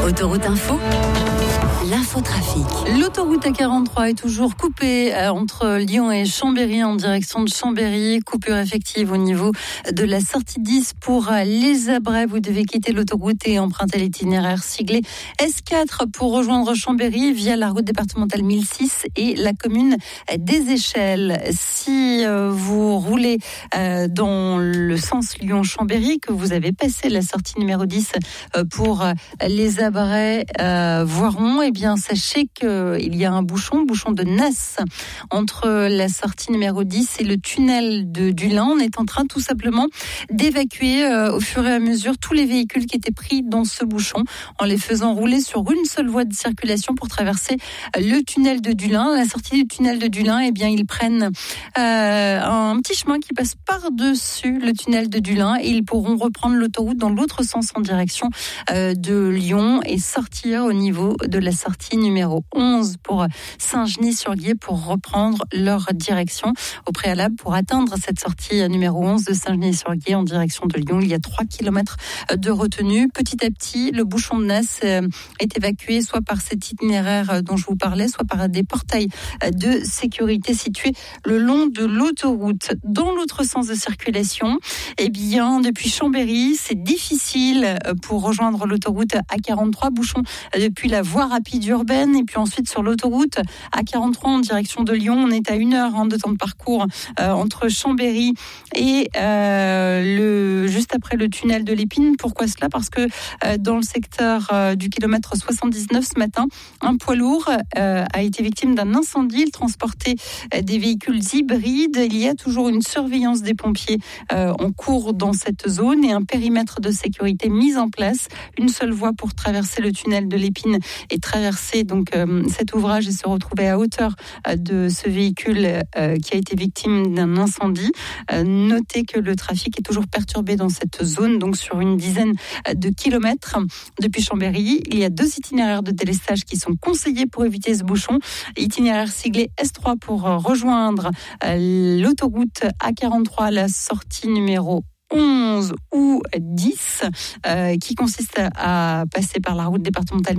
Autoroute Info, l'infotrafic. L'autoroute A43 est toujours coupée entre Lyon et Chambéry en direction de Chambéry. Coupure effective au niveau de la sortie 10 pour les Abrets. Vous devez quitter l'autoroute et emprunter l'itinéraire siglé S4 pour rejoindre Chambéry via la route départementale 1006 et la commune des Échelles. Si vous roulez dans le sens Lyon-Chambéry, que vous avez passé la sortie numéro 10 pour les Abrets, Voiron, eh bien, sachez qu'il y a un bouchon de Nasse entre la sortie numéro 10 et le tunnel du Lin. On est en train tout simplement d'évacuer au fur et à mesure tous les véhicules qui étaient pris dans ce bouchon en les faisant rouler sur une seule voie de circulation pour traverser le tunnel de Dulin. À la sortie du tunnel de Dulin, eh bien, ils prennent un petit chemin qui passe par-dessus le tunnel de Dulin et ils pourront reprendre l'autoroute dans l'autre sens en direction de Lyon et sortir au niveau de la sortie numéro 11 pour Saint-Genis-sur-Guiers pour reprendre leur direction. Au préalable, pour atteindre cette sortie numéro 11 de Saint-Genis-sur-Guiers en direction de Lyon, il y a 3 km de retenue. Petit à petit, le bouchon de Nasse est évacué soit par cet itinéraire dont je vous parlais, soit par des portails de sécurité situés le long de l'autoroute. Dans l'autre sens de circulation, eh bien, depuis Chambéry, c'est difficile pour rejoindre l'autoroute A43, bouchon depuis la voie rapide urbaine et puis ensuite sur l'autoroute A43 en direction de Lyon. On est à 1 heure de temps de parcours entre Chambéry et juste après le tunnel de l'Épine. Pourquoi cela ? Parce que dans le secteur du kilomètre 79 ce matin, un poids lourd a été victime d'un incendie. Il transportait des véhicules hybrides. Il y a toujours une surveillance des pompiers en cours dans cette zone et un périmètre de sécurité mis en place. Une seule voie pour traverser le tunnel de l'Épine et traverser donc cet ouvrage et se retrouver à hauteur de ce véhicule qui a été victime d'un incendie. Notez que le trafic est toujours perturbé dans cette zone, donc sur une dizaine de kilomètres depuis Chambéry. Il y a 2 itinéraires de délestage qui sont conseillés pour éviter ce bouchon. Itinéraire siglé S3 pour rejoindre l'autoroute A43 à la sortie numéro 11 ou 10 qui consiste à passer par la route départementale